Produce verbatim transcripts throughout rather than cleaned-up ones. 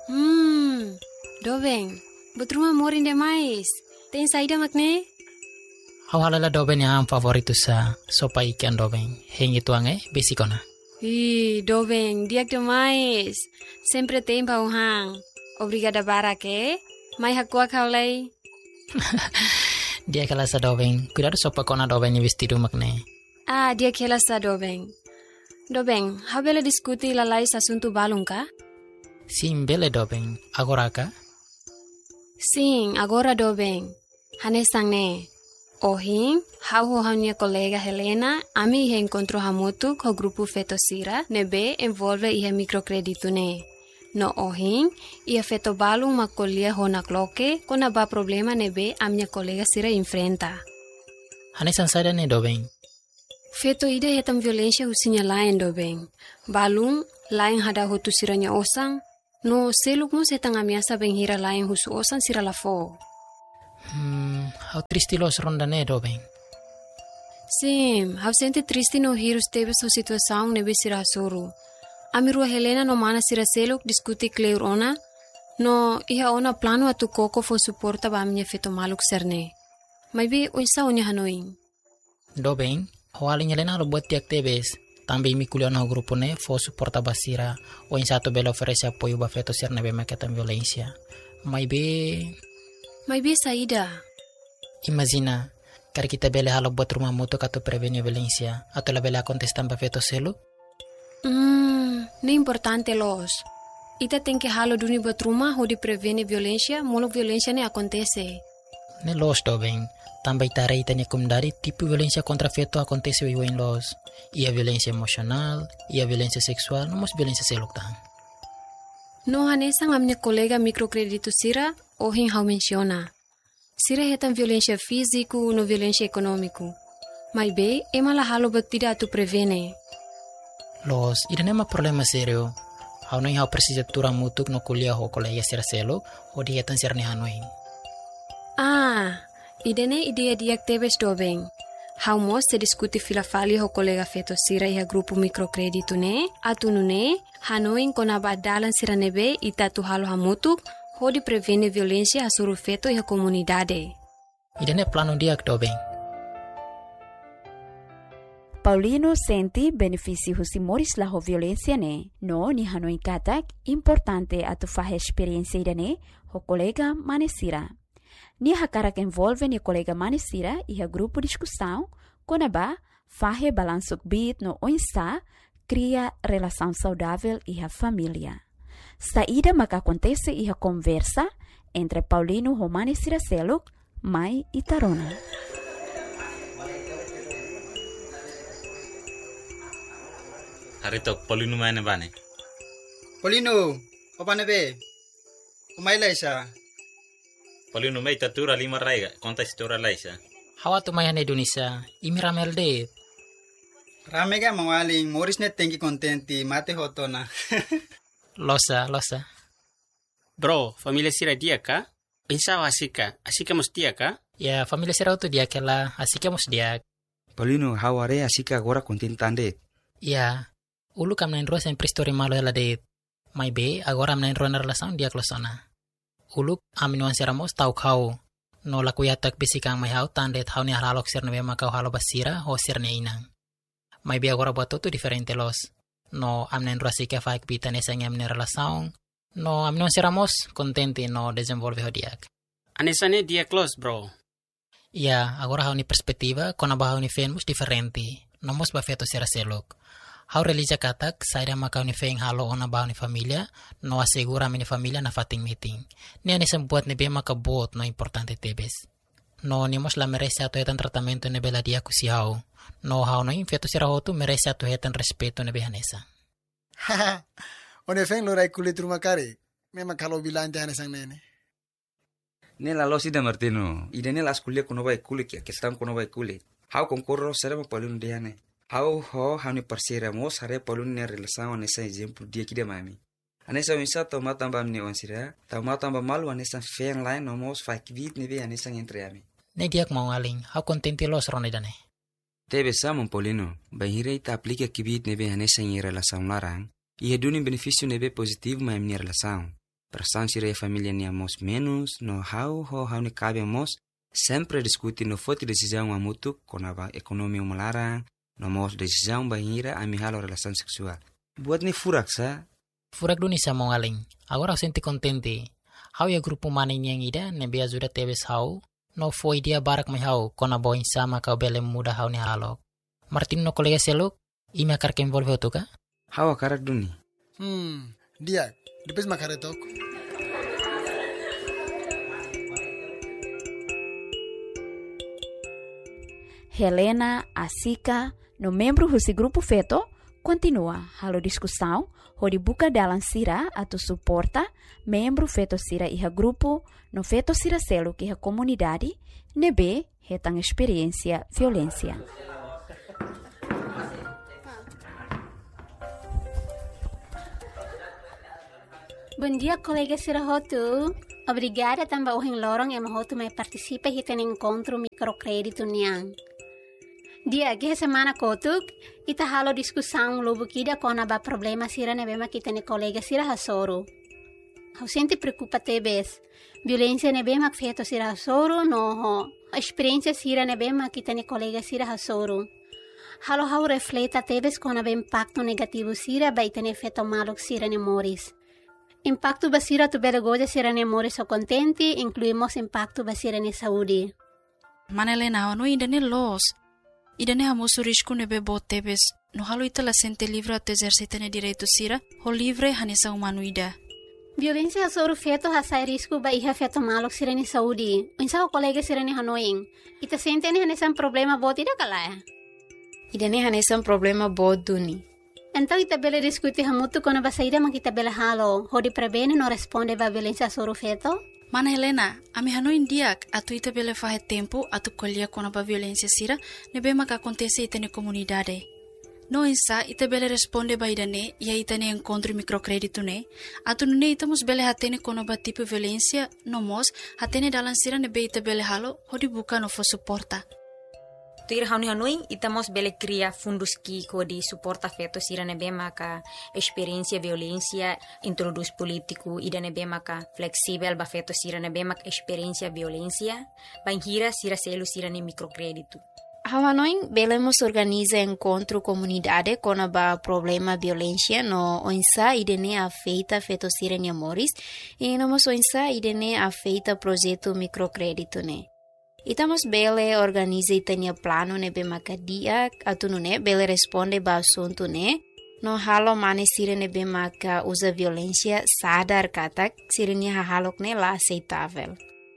Hmm, Dobeng, betruma morin demais. Tem saída makne? Hau halala Dobeng yang favoritu sa sopa ikan Dobeng. Hengi tuange besikona. Ih, Dobeng, diak demais. Sempre tem pauhang. Obrigada barake. Mai hakua kaulay. Dia kala sa Dobeng. Cuidado sopa kona Dobeng ni vestido makne. Ah, dia kela sa Dobeng. Dobeng, hau bela diskuti lalai asunto balung ka? Sim bele Dobeng. Agora ka? Sim, agora Dobeng. Hanesang ne. Ohin, hau ho minha colega Helena, ami ihe encontro hamutu ko grupo Fetosira, nebe envolve ihe microcredito ne. No ohin, ia feto balung makolia ho nakloke, kona ba problema nebe a minha colega Sira enfrenta. Hanesan sada ne Dobeng. Feto ida hetam violência husinya lain Dobeng. Balung, lain hada hotu siranya osang, no seluk mo setang amiasa benghira lain husu osang sira lafo. Hmm, hau tristi los ronda ne Dobeng. Sim, hau sente triste no hirus tebe so situação nebe sira suru. Amirua Helena no mana sira seluk diskuti kleur ona, no iha ona plano atu koko fo suporta ba minha feto maluk serne. Mai be oisa onya hanoin. Dobeng, hau alinya lena lo buat tiak tebes. Tambi mi kuliah no grupo ne fo suporta basira. O in satu bela oferece apoio ba feto ser nebe maketan violência. Mai be... Mai be saída. Imagina, kar kita bele halo buat rumah mutu katu prevenir violência. Atau la bele contestan ba feto selu? Hmm, ne importante los. Ita tem que halo duni buat rumah ho di prevenir violência, molo violência ne acontece. Ne los Dobeng. Também tarei tanya kumdari tipo violência contra feto acontece o em los. Ia violência emocional, ia violência sexual, não mas violência seluktan. No hanesang a minha colega microcredito Sira, ohin hau menciona. Sira hetan violência físico no violência econômico. Mai be, ema la halo batida tu prevene. Los, ida nema problema serio. Hau no hau precisa tura mutuk no kuliah ho colega Sira selo, ho di hetan sirne hanoin. Ah, idene ideia diak tebes Dobeng. Hau mos se diskuti filafali ho colega feto Sira iha grupo microcredito ne, atunu ne, hanoin kona badalan Sira nebe ita tu halo hamutuk, ho di prevene violência hasuru feto iha comunidade. Idene plano diak Dobeng. Paulino senti benefício husi moris la ho violência ne, no ni hanoin katak importante atu fahe experiência idane ho colega manesira. Ni hakarak envolve ni colega manesira iha grupo discussão, konaba fahe balansuk bit no oinsa, cria relação saudável iha família. Saída maka acontece iha conversa entre Paulino ho manesira seluk, mai e Tarona. Harito Paulino maine bane. Paulino, opane be? Umay laisa. Paulino mai tatura lima raiga, konta istora laisa. Hawa tu mayan Indonesia, imi ramel de. Ramega mawaling, moris net tengi kontenti, mate hotona. Losa, losa. Bro, familia Sira dia ka? Pensava asika, asika mos dia ka? Ya, familia Sira tu dia kela, asika mos dia. Paulino, haware asika agora contentande. Ya, ulu kam nain ruas en pristori malo ela de. Mai be, agora am nain ruas na relação dia klosona. Ulu aminuan siramos tau kau. No la kuyatak bisikang may hau tandet hau ni halalok sir nebe makau halo basira ho sir ne inang. May be agora buat tu diferente los. No am nain ruas ika faik bitan esang am ne relação. No aminuan siramos contente no desenvolve ho diak. Anesane dia close, bro. Ya, agora hau ni perspektiva kona ba hau ni fenmus diferente. No mos ba feto sira selok. Hau relija katak, saira makau ni feng halo ona ba ni familia, no asegura mi familia na fating meeting. Ni ani sembuat ni be makabot no importante tebes. No ni mos la merece ato hetan tratamento ni bela dia kusi hau. No hau no infeto sira hotu merece ato hetan respeto ni behanesa. Haha, one feng lo rai kulit rumah kari. Memang kalau bilang jangan sang nene. Nela lo sida Martino, ide nela askulia kuno bai kulit ya, kestam kuno bai kulit. Hau konkurro serema Paulino dehane. Hau ho hau ni parsira mos hare Paulino ne relação nessa exemplo dia que de mami. Anessa unsa toma tamba mne onsira, toma tamba malu anessa feng lain no mos fa kivit ne be anessa entre ami. Ne diak mau aling, hau kontenti los ronde dane. Tebe samon Paulino, bahira ita aplica kivit ne be anessa em relação larang, e redune benefício ne be positivo ma mne relação. Pressão sira família nia mos menos, no hau ho hau ni cabe mos, sempre discutir no foto decisão a mutu, konaba ekonomi melarang, no mos decisão bahira ami halo relação seksual. Buat ni furak sa? Furak duni sa mong aling. Agora eu senti contente. Hau ya grupo maning yang ida, nebe ajuda tebes hau, no foi dia barak mai hau, kona boin sama kau bele muda hau ni halok. Martin no kolega seluk, ime akar ke envolve otu ka? Hau akarak duni. Hmm, dia, depois makaretok. Helena, Asika, no membro desse grupo feto, continua a discussão, onde buka dalam sira atau suporta membro feto sira iha grupo, no feto sira selo que iha comunidade, nebe hetang experiência violência. Bom dia, colega Sira Hotu. Obrigada também ao Lorong e Hotu me participa e tem encontro microcrédito niang. Dia que semana kotuk ita halo discussão lobo kida kona ba problema sira nebema kita ne colega sira hasoro. Hau sente preocupa tebes. Violência nebema feito sira hasoro no ho. A experiência sira nebema kita ne colega sira hasoro. Halo hau refleta tebes kona ba impacto negativo sira ba ita ne feito malo sira ne moris. Impacto ba sira tu bela goja sira ne moris o contenti, incluímos impacto ba sira ne saúde. Manelena, no ainda ne los. Idane hamoso risco nebe botebes, no halo ita la sente livre ato exercitane direito sira, ho livre hanesa humanoida. Violência hasoro feto hasai risco ba iha feto malo sira ni saúde. Unsa o colega sira ni hanoing. Ita sente ni hanesa problema bot ida kalaya. Idane hanesa problema bot duni. Então ita bele diskuti hamutu kono ba saída makita bele halo, ho di prevene no responde ba violência hasoro feto? Mana Helena, ami hanoin diak atu ita bele fahe tempo atu kolia kona ba violência sira nebe maka acontece ita ne comunidade. No insa ita bele responde ba idane ia ita ne encontro microcrédito ne atu nune ita mos bele hatene kono ba tipo violência no mos hatene dalan sira nebe ita bele halo hodi buka no fo suporta. Tuir hauni hanoi itamos bele cria fundos ki kodi suporta feto sira nebe maka experiência violência introduz político ida nebe maka flexível ba feto sira nebe maka experiência violência banhira sira selo sira ne microcrédito. Hanoi belemos organiza encontro comunidade com a problema violência no onsa idene afeita feto sira ne amores e namos onsa idene afeita projeto microcrédito ne. Itamos bele organiza itania plano nebe makadia atu ne bele responde ba assunto ne no halo mane sire nebe maka usa violência sadar katak sire ni halok ne la aceitável.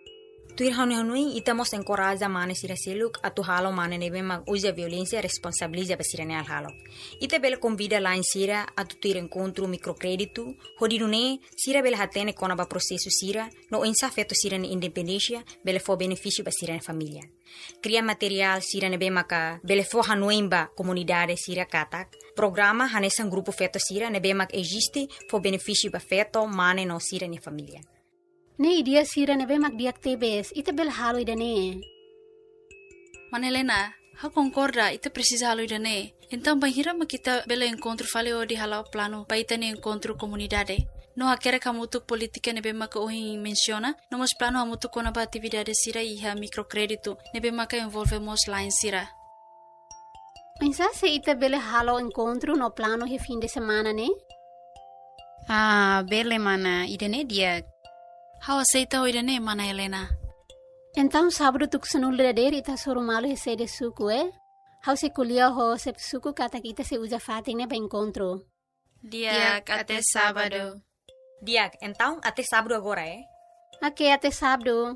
Tuir hauni hanui itamos encoraja mane sira seluk atu halo mane nebe mak usa violência responsabiliza ba sire ne al halo. Ita bele convida lá em sira atu tuir encontro microcrédito hodinu ne sira bele hatene kona ba processo sira no insa feto sira ne independência bele fo benefício ba sira ne família. Cria material sira nebe maka bele fo hanui ba comunidade sira katak. Programa hanesan grupo feto sira nebe mak existe fo benefício ba feto mane no sira ne família. Ne idia sira nebe mak diak tebes, ita bel halo idane. Manelena, ha concorda, ita precisa halo idane. Então banhira makita bele encontro fale o di halo plano pa ita ne encontro comunidade. No hakere kamutu politika nebe maka ohin menciona, nomos plano hamutu kona ba atividade sira iha microcrédito nebe maka envolvemos lá em sira. Pensa se ita bele halo encontro no plano he fim de semana ne? Ah, bele mana, idane diak. How aceita o idane, mana Helena? Então sábado tu kusanul dader ita soro malo he sede suku eh? How se kulia ho se suku kata kita se usa fatine ba encontro. Diak até sábado. Diak, então até sábado agora eh? Ok, até sábado.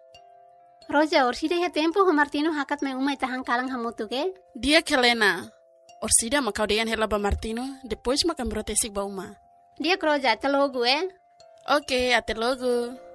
Roja, orsida he tempo ho Martino hakat me uma ita hangkalang hamutu ke? Diak Helena. Orsida makau deyan hela ba Martino, depois makan brotesik ba uma. Diak Roja, até logo eh? Ok, até logo.